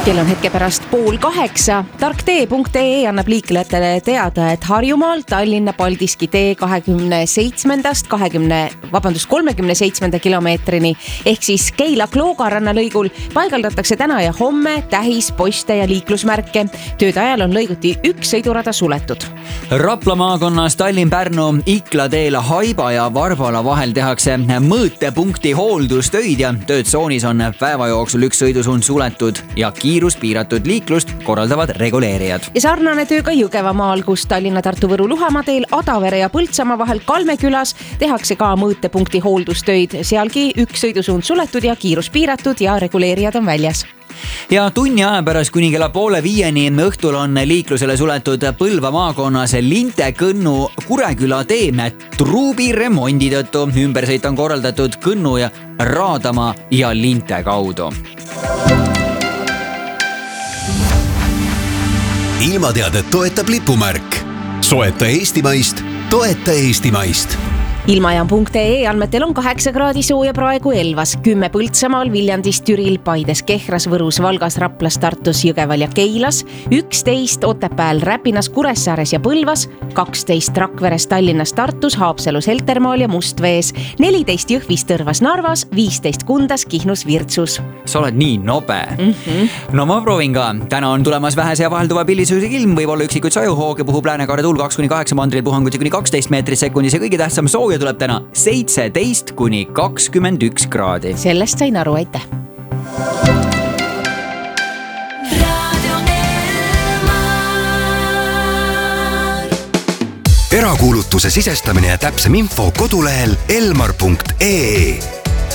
Kell on hetke pärast 7:30. Tarktee.ee annab liiklejatele teada, et Harjumaal Tallinna Paldiski tee 37. kilomeetrini ehk siis Keila-Kloogaranna lõigul paigaldatakse täna ja homme tähis, poste ja liiklusmärke. Tööde ajal on lõiguti üks sõidurada suletud. Rapla maakonnas Tallinn-Pärnu Ikla teel Haiba ja Varbala vahel tehakse mõõtepunkti hooldustöid ja töötsoonis on päeva jooksul üks sõidusuund suletud ja kiiruspiiratud liiklust korraldavad reguleerijad. Ja sarnane töö ka Jõgevamaal, kus Tallinna, Tartu, Võru, Luhamaa teel Adavere ja Põltsamaa vahel Kalmekülas tehakse ka mõõtepunkti hooldustöid. Sealgi üks sõidusuund suletud ja kiirus piiratud ja reguleerijad on väljas. Ja tunni aja pärast kuni kella 4:30 õhtul on liiklusele suletud Põlva maakonnas Linte-Kõnnu Kureküla tee truubi remondi tõttu. Ümbersõit on korraldatud Kõnnu ja Raadamaa ja Linte kaudu. Ilmateadet toetab lipumärk. Soeta eestimaist, toeta eestimaist. Ilmajaam.ee andmetel on 8 kraadi sooja praegu Elvas, 10 Põltsamaal, Viljandis, Türil, Paides, Kehras, Võrus, Valgas, Raplas, Tartus, Jõgeval ja Keilas, 11 Otepääl, Räpinas, Kuressaares ja Põlvas, 12 Rakveres, Tallinnas, Tartus, Haapsalus, Heltermaal ja Mustvees, 14 Jõhvis, Tõrvas, Narvas, 15 Kundas, Kihnus, Virtsus. Sa oled nii nobe. No ma proovin ka. Täna on tulemas vähese ja vahelduva pillisusega ilm, võib olla üksikuid sajuhooge, puhub läänekaare tuul 2-8 mandril, puhanguti kuni 12 meetrit sekundis ja kõige tähtsam sooja tuleb täna 17-21 kraadi. Sellest sain aru, aitäh. Erakuulutuse sisestamine ja täpsem info kodulehel elmar.ee.